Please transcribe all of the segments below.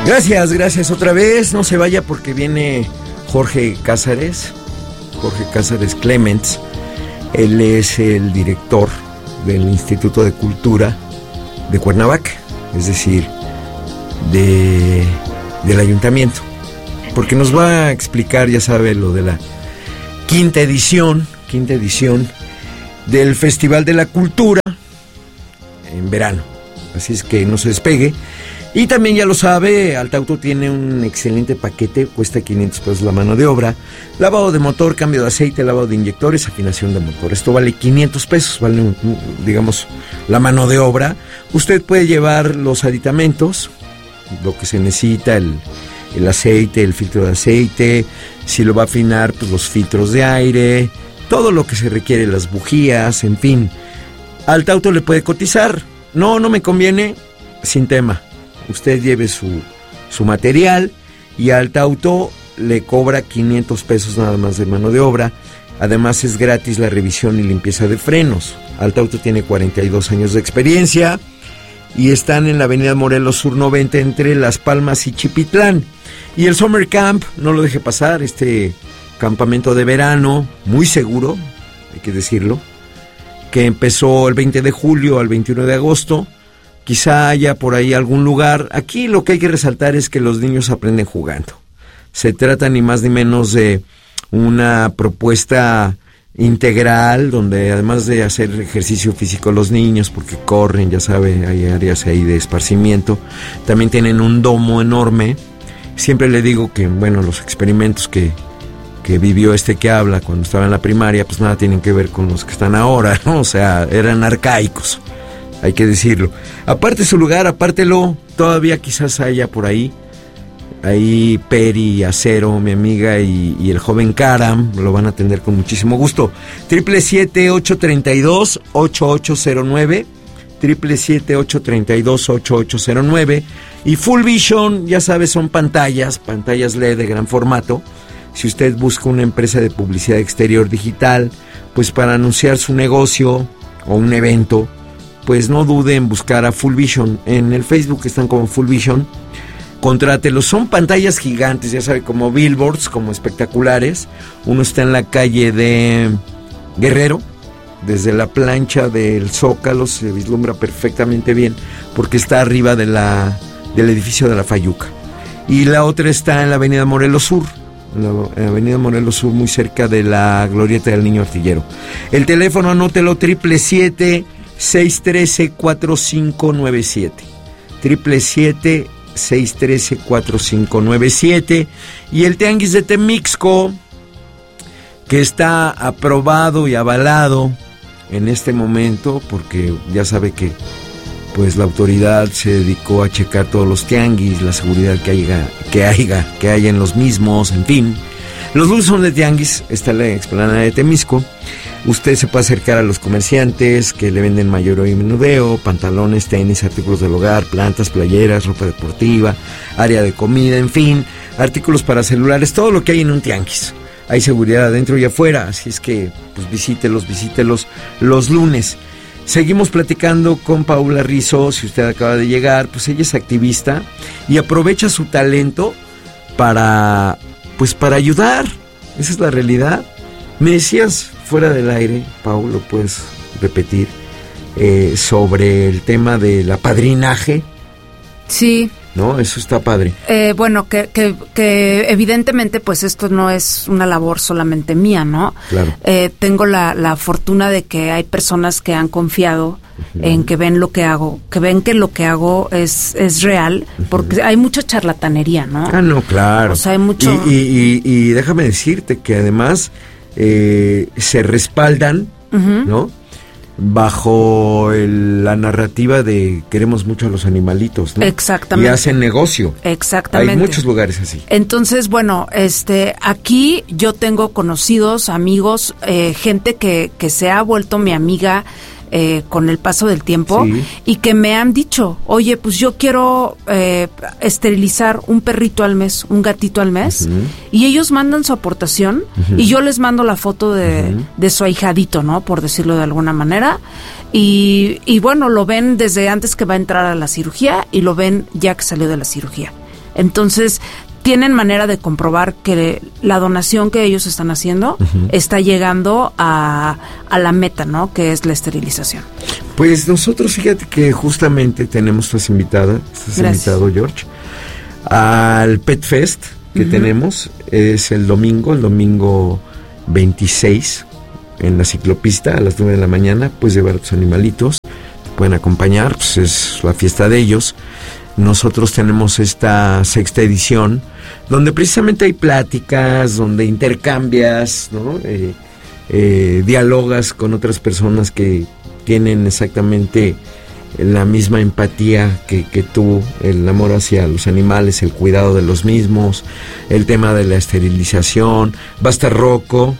Gracias otra vez. No se vaya porque viene Jorge Cázares Clements. Él es el director del Instituto de Cultura de Cuernavaca, es decir, del ayuntamiento, porque nos va a explicar, ya sabe, lo de la quinta edición del Festival de la Cultura en verano. Así es que no se despegue. Y también ya lo sabe, Altauto tiene un excelente paquete, cuesta 500 pesos la mano de obra, lavado de motor, cambio de aceite, lavado de inyectores, afinación de motor. Esto vale 500 pesos, vale, digamos, la mano de obra. Usted puede llevar los aditamentos, lo que se necesita, el aceite, el filtro de aceite, si lo va a afinar, pues los filtros de aire, todo lo que se requiere, las bujías, en fin. Altauto le puede cotizar. No me conviene, sin tema. Usted lleve su material y Altauto le cobra 500 pesos nada más de mano de obra. Además es gratis la revisión y limpieza de frenos. Altauto tiene 42 años de experiencia y están en la avenida Morelos Sur 90 entre Las Palmas y Chipitlán. Y el Summer Camp, no lo deje pasar, este campamento de verano, muy seguro, hay que decirlo, que empezó el 20 de julio al 21 de agosto. Quizá haya por ahí algún lugar. Aquí lo que hay que resaltar es que los niños aprenden jugando. Se trata ni más ni menos de una propuesta integral, donde además de hacer ejercicio físico los niños, porque corren, ya sabe, hay áreas ahí de esparcimiento, también tienen un domo enorme. Siempre le digo que, bueno, los experimentos que vivió que habla cuando estaba en la primaria, pues nada tienen que ver con los que están ahora, ¿no? O sea, eran arcaicos, hay que decirlo. Aparte su lugar, apártelo, todavía quizás haya por ahí Peri, Acero, mi amiga, y el joven Karam, lo van a atender con muchísimo gusto. 777-832-8809, 777-832-8809, y Full Vision, ya sabes, son pantallas LED de gran formato. Si usted busca una empresa de publicidad exterior digital, pues para anunciar su negocio o un evento, pues no dude en buscar a Full Vision. En el Facebook están como Full Vision. Contrátelos. Son pantallas gigantes, ya sabe, como billboards, como espectaculares. Uno está en la calle de Guerrero. Desde la plancha del Zócalo se vislumbra perfectamente bien, porque está arriba del edificio de la Fayuca. Y la otra está en la avenida Morelos Sur. En la avenida Morelos Sur, muy cerca de la glorieta del Niño Artillero. El teléfono, anótelo, 777-613-4597. 777-613-4597. Y el Tianguis de Temixco, que está aprobado y avalado en este momento, porque ya sabe que pues la autoridad se dedicó a checar todos los tianguis, la seguridad que haya en los mismos, en fin. Los lunes son de tianguis, está la explanada de Temisco. Usted se puede acercar a los comerciantes que le venden mayoreo y menudeo, pantalones, tenis, artículos del hogar, plantas, playeras, ropa deportiva, área de comida, en fin, artículos para celulares, todo lo que hay en un tianguis. Hay seguridad adentro y afuera, así es que pues visítelos los lunes. Seguimos platicando con Paula Rizzo. Si usted acaba de llegar, pues ella es activista y aprovecha su talento para ayudar. Esa es la realidad. Me decías fuera del aire, Paula, lo puedes repetir, sobre el tema del apadrinaje. Sí. ¿No? Eso está padre. Bueno, que evidentemente pues esto no es una labor solamente mía, ¿no? Claro. Tengo la fortuna de que hay personas que han confiado en que ven lo que hago, que ven que lo que hago es real, porque hay mucha charlatanería, ¿no? Ah, no, claro. O sea, hay mucho... Y déjame decirte que además se respaldan, ¿no?, bajo la narrativa de queremos mucho a los animalitos, ¿no? Exactamente. Y hacen negocio. Exactamente. Hay muchos lugares así. Entonces, bueno, aquí yo tengo conocidos, amigos, gente que se ha vuelto mi amiga con el paso del tiempo, sí, y que me han dicho, oye, pues yo quiero esterilizar un perrito al mes, un gatito al mes, y ellos mandan su aportación, y yo les mando la foto de su ahijadito, ¿no? Por decirlo de alguna manera, y bueno, lo ven desde antes que va a entrar a la cirugía, y lo ven ya que salió de la cirugía. Entonces, tienen manera de comprobar que la donación que ellos están haciendo está llegando a la meta, ¿no? Que es la esterilización. Pues nosotros, fíjate que justamente tenemos, estás invitado, George, al Pet Fest que tenemos, es el domingo 26, en la ciclopista a las 9 de la mañana, puedes llevar a tus animalitos, te pueden acompañar, pues es la fiesta de ellos. Nosotros tenemos esta 6ª edición, donde precisamente hay pláticas, donde intercambias, ¿no? Dialogas con otras personas que tienen exactamente la misma empatía que tú, el amor hacia los animales, el cuidado de los mismos, el tema de la esterilización. Va a estar Rocco,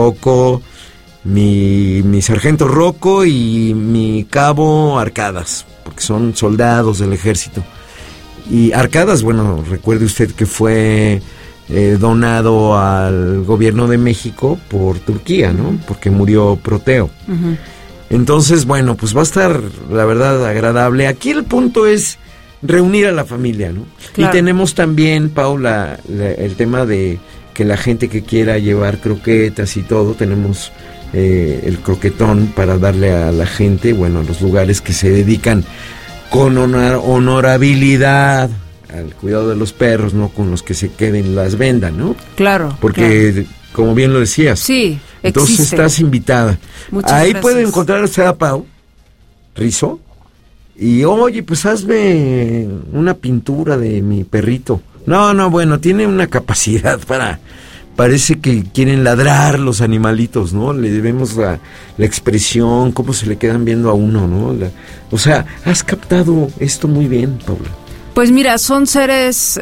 mi sargento Rocco y mi cabo Arcadas, porque son soldados del ejército. Y Arcadas, bueno, recuerde usted que fue donado al gobierno de México por Turquía, ¿no? Porque murió Proteo. Entonces, bueno, pues va a estar, la verdad, agradable. Aquí el punto es reunir a la familia, ¿no? Claro. Y tenemos también, Paula, el tema de que la gente que quiera llevar croquetas y todo, tenemos el croquetón para darle a la gente, bueno, a los lugares que se dedican con honorabilidad al cuidado de los perros, no con los que se queden las vendan, ¿no? Claro. Porque, como bien lo decías, sí, entonces existe. Estás invitada. Muchas ahí gracias. puede encontrar usted a Pau Rizo y, oye, pues hazme una pintura de mi perrito. No, bueno, tiene una capacidad parece que quieren ladrar los animalitos, ¿no? Le debemos la expresión, cómo se le quedan viendo a uno, ¿no? O sea, has captado esto muy bien, Paula. Pues mira, son seres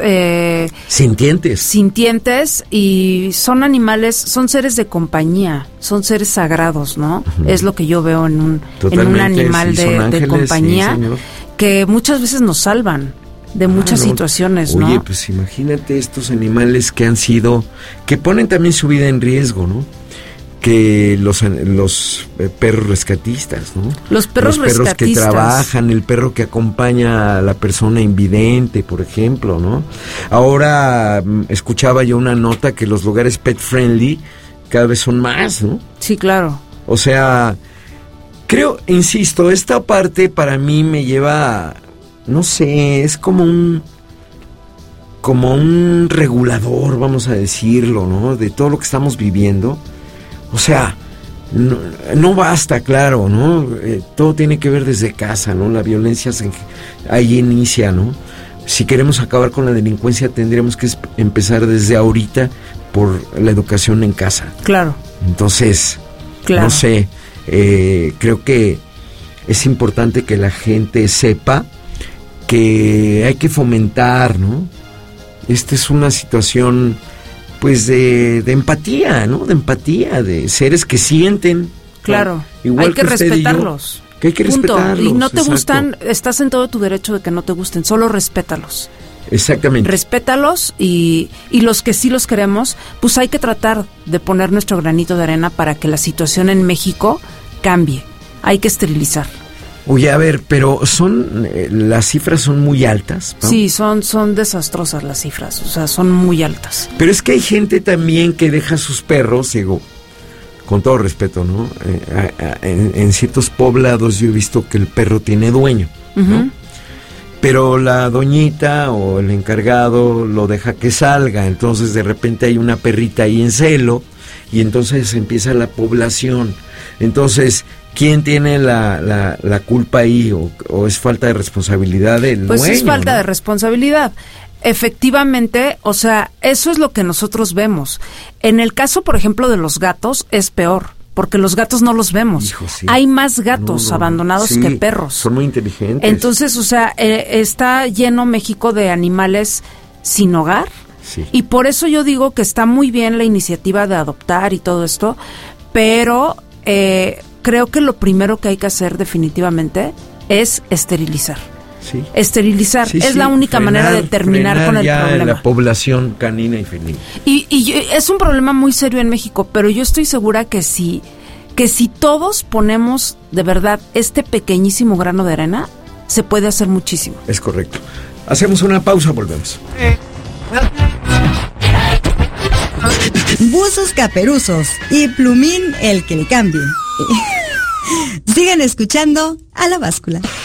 sintientes y son animales, son seres de compañía, son seres sagrados, ¿no? Es lo que yo veo en un animal sí, de compañía, sí, que muchas veces nos salvan de muchas situaciones, ¿no? Oye, pues imagínate estos animales que ponen también su vida en riesgo, ¿no? Que los perros rescatistas, ¿no? Los perros rescatistas que trabajan, el perro que acompaña a la persona invidente, por ejemplo, ¿no? Ahora escuchaba yo una nota que los lugares pet friendly cada vez son más, ¿no? Sí, claro. O sea, insisto, esta parte para mí me lleva, no sé, es como un regulador, vamos a decirlo, ¿no? De todo lo que estamos viviendo. O sea, no basta, claro, ¿no? Todo tiene que ver desde casa, ¿no? La violencia ahí inicia, ¿no? Si queremos acabar con la delincuencia, tendríamos que empezar desde ahorita por la educación en casa. Claro. Entonces, claro. No sé, creo que es importante que la gente sepa que hay que fomentar, ¿no? Esta es una situación, pues, de empatía, ¿no? De empatía, de seres que sienten. Claro, igual hay que respetarlos. Que hay que respetarlos. Y no te gustan, estás en todo tu derecho de que no te gusten, solo respétalos. Exactamente. Respétalos y los que sí los queremos, pues hay que tratar de poner nuestro granito de arena para que la situación en México cambie. Hay que esterilizar. Oye, a ver, pero las cifras son muy altas, ¿no? Sí, son desastrosas las cifras, o sea, son muy altas. Pero es que hay gente también que deja sus perros, digo, con todo respeto, ¿no? En ciertos poblados yo he visto que el perro tiene dueño, ¿no? Pero la doñita o el encargado lo deja que salga, entonces de repente hay una perrita ahí en celo y entonces empieza la población. Entonces, ¿quién tiene la culpa ahí? ¿O es falta de responsabilidad del dueño? Pues es falta, ¿no?, de responsabilidad. Efectivamente, o sea, eso es lo que nosotros vemos. En el caso, por ejemplo, de los gatos, es peor, porque los gatos no los vemos. Hijo, sí. Hay más gatos abandonados que perros. Son muy inteligentes. Entonces, o sea, está lleno México de animales sin hogar. Sí. Y por eso yo digo que está muy bien la iniciativa de adoptar y todo esto, pero creo que lo primero que hay que hacer definitivamente es esterilizar. Sí. Esterilizar es la única manera de terminar con el problema. La población canina y felina. Y es un problema muy serio en México, pero yo estoy segura que si todos ponemos de verdad este pequeñísimo grano de arena, se puede hacer muchísimo. Es correcto. Hacemos una pausa, volvemos. Buzos caperuzos y Plumín el que le cambie. Sigan escuchando A la Báscula.